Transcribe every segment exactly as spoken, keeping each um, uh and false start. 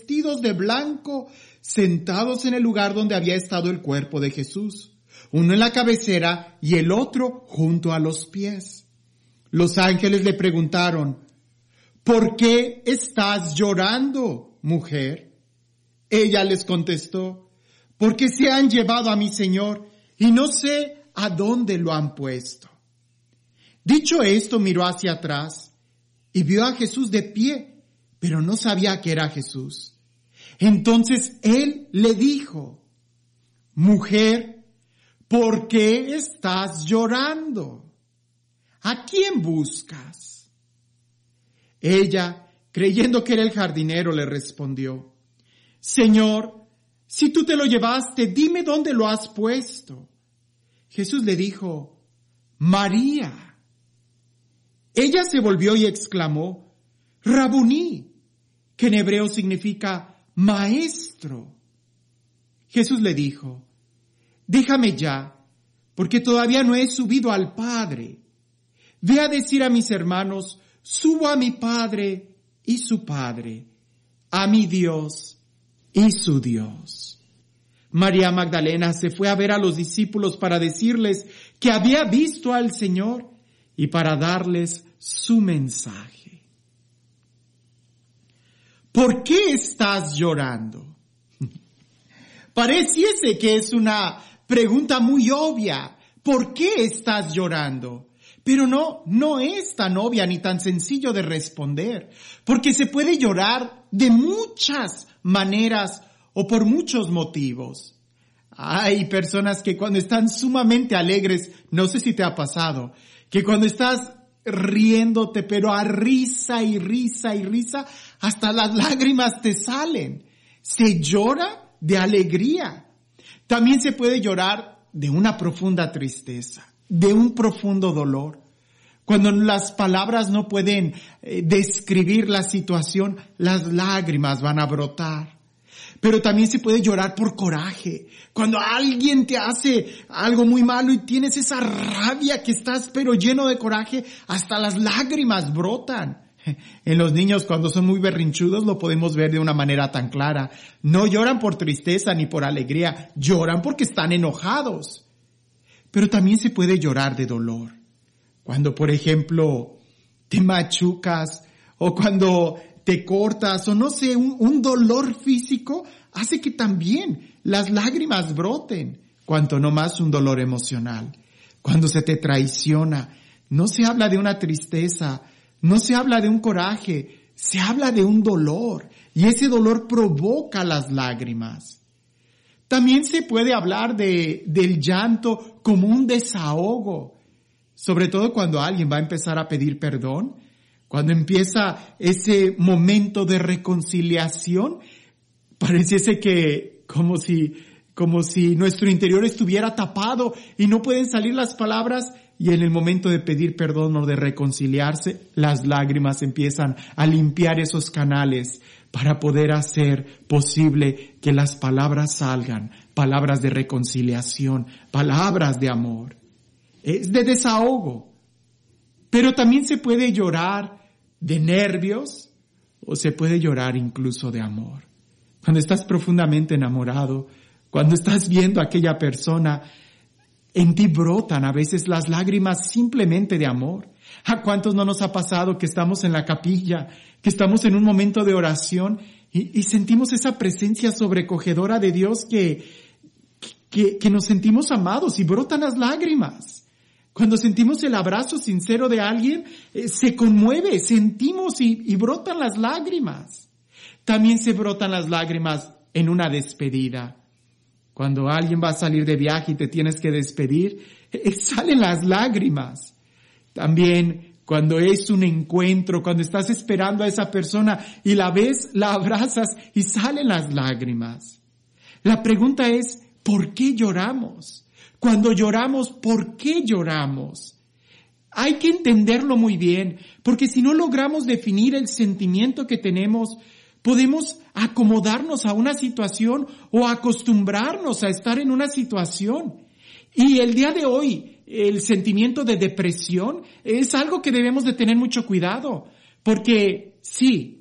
vestidos de blanco, sentados en el lugar donde había estado el cuerpo de Jesús, uno en la cabecera y el otro junto a los pies. Los ángeles le preguntaron, ¿por qué estás llorando, mujer? Ella les contestó, porque se han llevado a mi Señor y no sé a dónde lo han puesto. Dicho esto, miró hacia atrás y vio a Jesús de pie, pero no sabía que era Jesús. Entonces él le dijo, mujer, ¿por qué estás llorando? ¿A quién buscas? Ella, creyendo que era el jardinero, le respondió, Señor, si tú te lo llevaste, dime dónde lo has puesto. Jesús le dijo, María. Ella se volvió y exclamó, Rabuní, que en hebreo significa maestro. Jesús le dijo, déjame ya, porque todavía no he subido al Padre. Ve a decir a mis hermanos, subo a mi Padre y su Padre, a mi Dios y su Dios. María Magdalena se fue a ver a los discípulos para decirles que había visto al Señor y para darles su mensaje. ¿Por qué estás llorando? Pareciese que es una pregunta muy obvia. ¿Por qué estás llorando? Pero no, no es tan obvia ni tan sencillo de responder, porque se puede llorar de muchas maneras o por muchos motivos. Hay personas que cuando están sumamente alegres, no sé si te ha pasado, que cuando estás riéndote, pero a risa y risa y risa, hasta las lágrimas te salen. Se llora de alegría. También se puede llorar de una profunda tristeza, de un profundo dolor. Cuando las palabras no pueden eh, describir la situación, las lágrimas van a brotar. Pero también se puede llorar por coraje. Cuando alguien te hace algo muy malo y tienes esa rabia que estás pero lleno de coraje, hasta las lágrimas brotan. En los niños cuando son muy berrinchudos lo podemos ver de una manera tan clara. No lloran por tristeza ni por alegría, lloran porque están enojados. Pero también se puede llorar de dolor. Cuando, por ejemplo, te machucas o cuando te cortas o no sé, un, un dolor físico hace que también las lágrimas broten, cuanto no más un dolor emocional. Cuando se te traiciona, no se habla de una tristeza, no se habla de un coraje, se habla de un dolor y ese dolor provoca las lágrimas. También se puede hablar de, del llanto como un desahogo, sobre todo cuando alguien va a empezar a pedir perdón. Cuando empieza ese momento de reconciliación, pareciese que como si, como si nuestro interior estuviera tapado y no pueden salir las palabras, y en el momento de pedir perdón o de reconciliarse, las lágrimas empiezan a limpiar esos canales para poder hacer posible que las palabras salgan, palabras de reconciliación, palabras de amor. Es de desahogo. Pero también se puede llorar de nervios o se puede llorar incluso de amor. Cuando estás profundamente enamorado, cuando estás viendo a aquella persona, en ti brotan a veces las lágrimas simplemente de amor. ¿A cuántos no nos ha pasado que estamos en la capilla, que estamos en un momento de oración y, y sentimos esa presencia sobrecogedora de Dios que, que, que nos sentimos amados y brotan las lágrimas? Cuando sentimos el abrazo sincero de alguien, eh, se conmueve, sentimos y, y brotan las lágrimas. También se brotan las lágrimas en una despedida. Cuando alguien va a salir de viaje y te tienes que despedir, eh, salen las lágrimas. También cuando es un encuentro, cuando estás esperando a esa persona y la ves, la abrazas y salen las lágrimas. La pregunta es, ¿por qué lloramos? Cuando lloramos, ¿por qué lloramos? Hay que entenderlo muy bien, porque si no logramos definir el sentimiento que tenemos, podemos acomodarnos a una situación o acostumbrarnos a estar en una situación. Y el día de hoy, el sentimiento de depresión es algo que debemos de tener mucho cuidado, porque sí,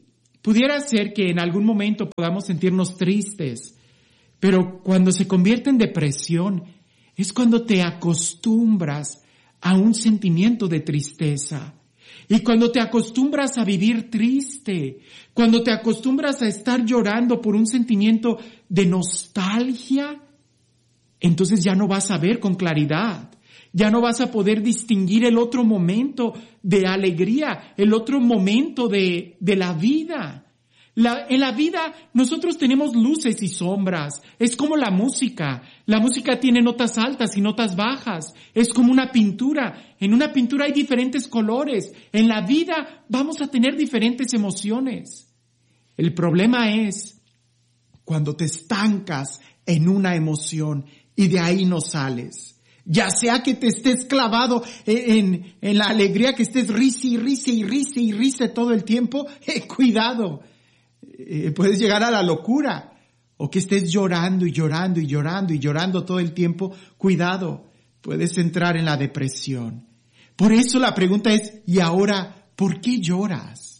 Pudiera ser que en algún momento podamos sentirnos tristes, pero cuando se convierte en depresión es cuando te acostumbras a un sentimiento de tristeza. Y cuando te acostumbras a vivir triste, cuando te acostumbras a estar llorando por un sentimiento de nostalgia, entonces ya no vas a ver con claridad. Ya no vas a poder distinguir el otro momento de alegría, el otro momento de, de la vida. La, en la vida nosotros tenemos luces y sombras. Es como la música. La música tiene notas altas y notas bajas. Es como una pintura. En una pintura hay diferentes colores. En la vida vamos a tener diferentes emociones. El problema es cuando te estancas en una emoción y de ahí no sales. Ya sea que te estés clavado en, en, en la alegría, que estés risa y risa y risa y risa todo el tiempo, eh, cuidado. Eh, puedes llegar a la locura, o que estés llorando y llorando y llorando y llorando todo el tiempo, cuidado, puedes entrar en la depresión. Por eso la pregunta es, ¿y ahora por qué lloras?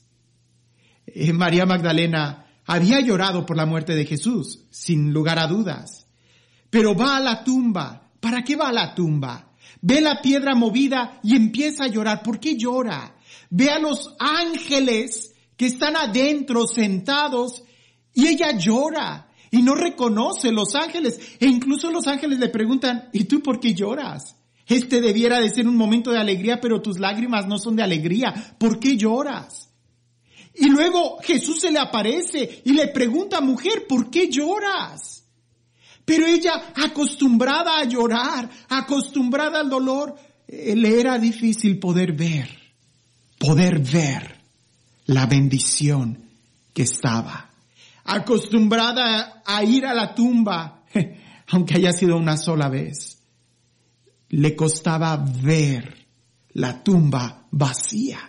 Eh, María Magdalena había llorado por la muerte de Jesús, sin lugar a dudas, pero va a la tumba. ¿Para qué va a la tumba? Ve la piedra movida y empieza a llorar. ¿Por qué llora? Ve a los ángeles que están adentro sentados y ella llora y no reconoce los ángeles. E incluso los ángeles le preguntan, ¿y tú por qué lloras? Este debiera de ser un momento de alegría, pero tus lágrimas no son de alegría. ¿Por qué lloras? Y luego Jesús se le aparece y le pregunta, mujer, ¿por qué lloras? Pero ella, acostumbrada a llorar, acostumbrada al dolor, le era difícil poder ver, poder ver la bendición que estaba. Acostumbrada a ir a la tumba, aunque haya sido una sola vez, le costaba ver la tumba vacía.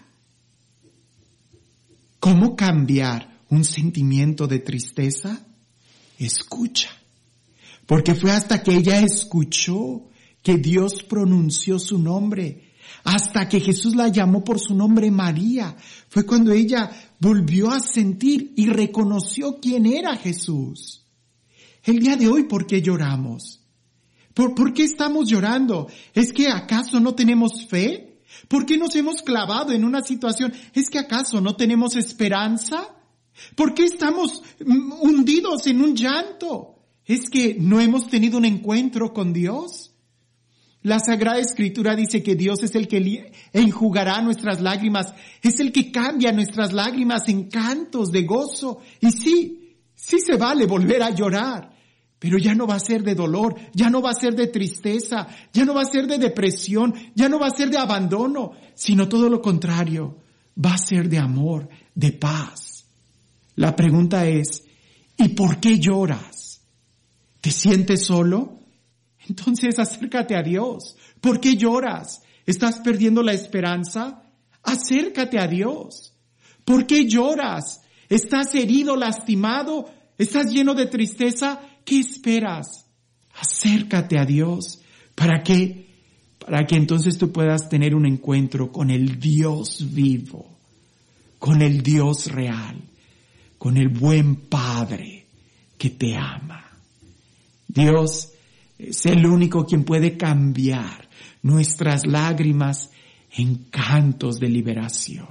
¿Cómo cambiar un sentimiento de tristeza? Escucha. Porque fue hasta que ella escuchó que Dios pronunció su nombre, hasta que Jesús la llamó por su nombre María. Fue cuando ella volvió a sentir y reconoció quién era Jesús. El día de hoy, ¿por qué lloramos? ¿Por, ¿Por qué estamos llorando? ¿Es que acaso no tenemos fe? ¿Por qué nos hemos clavado en una situación? ¿Es que acaso no tenemos esperanza? ¿Por qué estamos hundidos en un llanto? ¿Es que no hemos tenido un encuentro con Dios? La Sagrada Escritura dice que Dios es el que enjugará nuestras lágrimas, es el que cambia nuestras lágrimas en cantos de gozo. Y sí, sí se vale volver a llorar, pero ya no va a ser de dolor, ya no va a ser de tristeza, ya no va a ser de depresión, ya no va a ser de abandono, sino todo lo contrario, va a ser de amor, de paz. La pregunta es, ¿y por qué lloras? ¿Te sientes solo? Entonces acércate a Dios. ¿Por qué lloras? ¿Estás perdiendo la esperanza? Acércate a Dios. ¿Por qué lloras? ¿Estás herido, lastimado? ¿Estás lleno de tristeza? ¿Qué esperas? Acércate a Dios. ¿Para qué? Para que entonces tú puedas tener un encuentro con el Dios vivo, con el Dios real, con el buen Padre que te ama. Dios es el único quien puede cambiar nuestras lágrimas en cantos de liberación.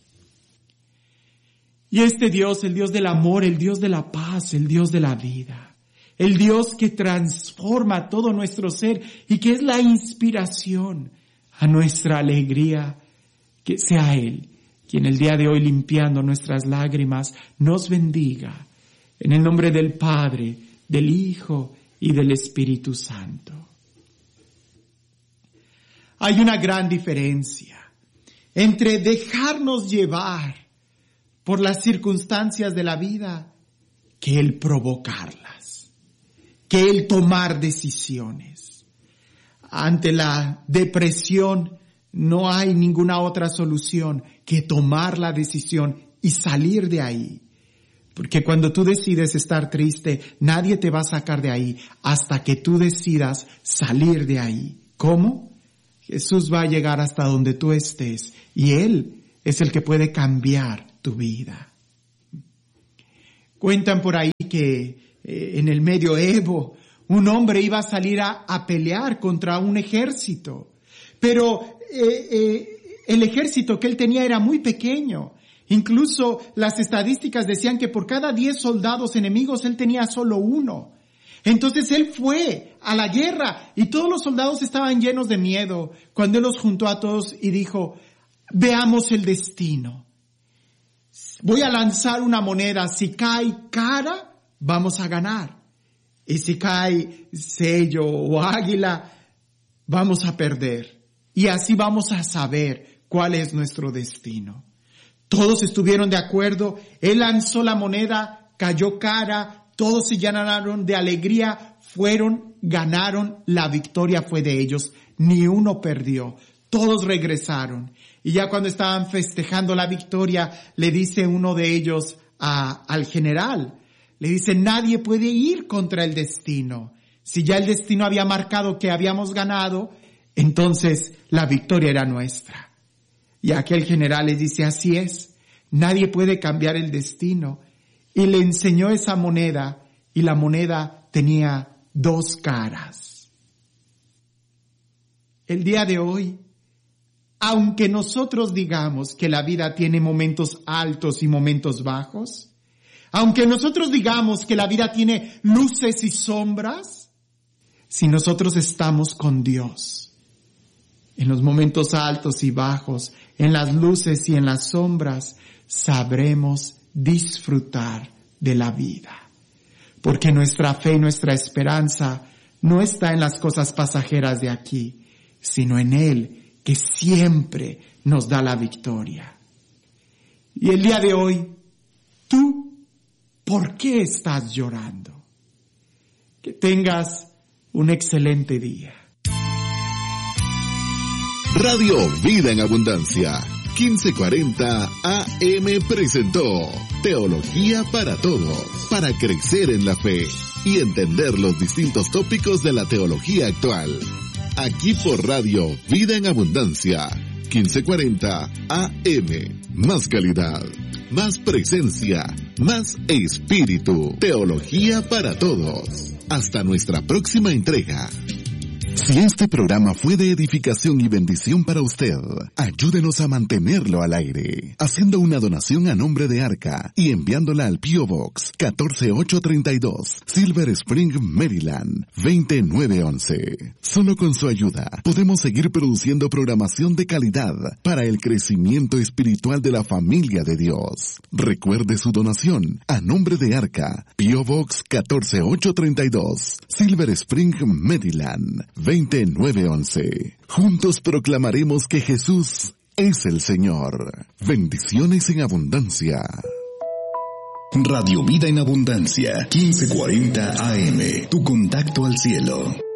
Y este Dios, el Dios del amor, el Dios de la paz, el Dios de la vida, el Dios que transforma todo nuestro ser y que es la inspiración a nuestra alegría, que sea Él quien el día de hoy, limpiando nuestras lágrimas, nos bendiga. En el nombre del Padre, del Hijo y del Espíritu Santo. Hay una gran diferencia entre dejarnos llevar por las circunstancias de la vida que el provocarlas, que el tomar decisiones. Ante la depresión no hay ninguna otra solución que tomar la decisión y salir de ahí. Porque cuando tú decides estar triste, nadie te va a sacar de ahí hasta que tú decidas salir de ahí. ¿Cómo? Jesús va a llegar hasta donde tú estés y Él es el que puede cambiar tu vida. Cuentan por ahí que eh, en el medioevo un hombre iba a salir a, a pelear contra un ejército, pero eh, eh, el ejército que él tenía era muy pequeño. Incluso las estadísticas decían que por cada diez soldados enemigos él tenía solo uno. Entonces él fue a la guerra y todos los soldados estaban llenos de miedo cuando él los juntó a todos y dijo, veamos el destino. Voy a lanzar una moneda, si cae cara, vamos a ganar. Y si cae sello o águila, vamos a perder. Y así vamos a saber cuál es nuestro destino. Todos estuvieron de acuerdo, él lanzó la moneda, cayó cara, todos se llenaron de alegría, fueron, ganaron, la victoria fue de ellos, ni uno perdió, todos regresaron. Y ya cuando estaban festejando la victoria, le dice uno de ellos a, al general, le dice, nadie puede ir contra el destino. Si ya el destino había marcado que habíamos ganado, entonces la victoria era nuestra. Y aquel general les dice, así es, nadie puede cambiar el destino. Y le enseñó esa moneda, y la moneda tenía dos caras. El día de hoy, aunque nosotros digamos que la vida tiene momentos altos y momentos bajos, aunque nosotros digamos que la vida tiene luces y sombras, si nosotros estamos con Dios, en los momentos altos y bajos, en las luces y en las sombras, sabremos disfrutar de la vida. Porque nuestra fe y nuestra esperanza no está en las cosas pasajeras de aquí, sino en Él, que siempre nos da la victoria. Y el día de hoy, tú, ¿por qué estás llorando? Que tengas un excelente día. Radio Vida en Abundancia, quince cuarenta A M presentó Teología para Todos, para crecer en la fe y entender los distintos tópicos de la teología actual. Aquí por Radio Vida en Abundancia, quince cuarenta A M. Más calidad, más presencia, más espíritu. Teología para Todos. Hasta nuestra próxima entrega. Si este programa fue de edificación y bendición para usted, ayúdenos a mantenerlo al aire, haciendo una donación a nombre de Arca y enviándola al P O Box catorce mil ochocientos treinta y dos, Silver Spring, Maryland, veinte mil novecientos once. Solo con su ayuda podemos seguir produciendo programación de calidad para el crecimiento espiritual de la familia de Dios. Recuerde su donación a nombre de Arca, P O Box catorce mil ochocientos treinta y dos, Silver Spring, Maryland, veinte mil novecientos once. Juntos proclamaremos que Jesús es el Señor. Bendiciones en abundancia. Radio Vida en Abundancia, quince cuarenta A M. Tu contacto al cielo.